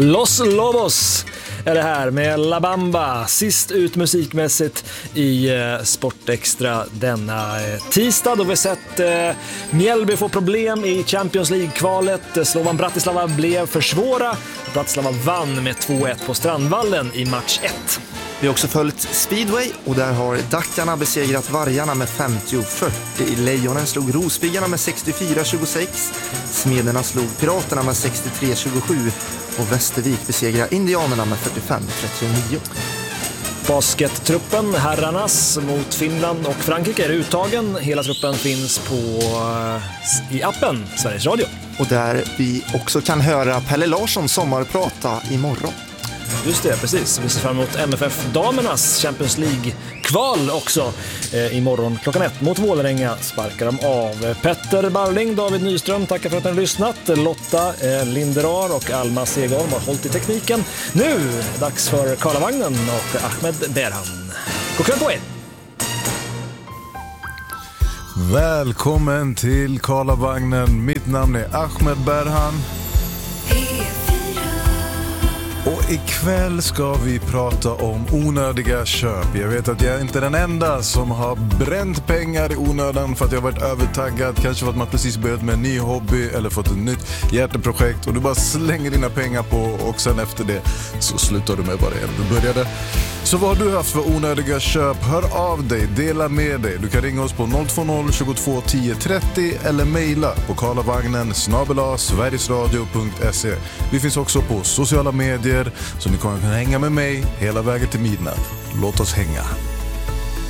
Los Lobos är det här med La Bamba. Sist ut musikmässigt i Sportextra denna tisdag, då vi sett Mjällby få problem i Champions League-kvalet. Slovan Bratislava blev för svåra. Bratislava vann med 2-1 på Strandvallen i match 1. Vi har också följt Speedway och där har Dackarna besegrat Vargarna med 50-40. Lejonen slog Rosbyggarna med 64-26. Smederna slog Piraterna med 63-27 och Västervik besegrar Indianerna med 45-39. Baskettruppen, herrarnas mot Finland och Frankrike, är uttagen. Hela truppen finns i appen Sveriges Radio. Och där vi också kan höra Pelle Larsson sommarprata imorgon. Just det, precis. Vi ser fram emot MFF-damernas Champions League-kval också. Imorgon klockan 1 mot Vålerenga sparkar de av. Petter Barling, David Nyström, tackar för att ni har lyssnat. Lotta Linderar och Alma Segerholm har hållit i tekniken. Nu är det dags för Karlavagnen och Ahmed Berhan. God kväll på er! Välkommen till Karlavagnen. Mitt namn är Ahmed Berhan. Och ikväll ska vi prata om onödiga köp. Jag vet att jag är inte den enda som har bränt pengar i onödan för att jag har varit övertaggad. Kanske för att man precis börjat med en ny hobby eller fått ett nytt hjärteprojekt. Och du bara slänger dina pengar på och sen efter det så slutar du med vad det är du började. Så vad har du haft för onödiga köp? Hör av dig, dela med dig. Du kan ringa oss på 020 22 10 30 eller mejla på karlavagnen@sverigesradio.se. Vi finns också på sociala medier så ni kan hänga med mig hela vägen till midnatt. Låt oss hänga.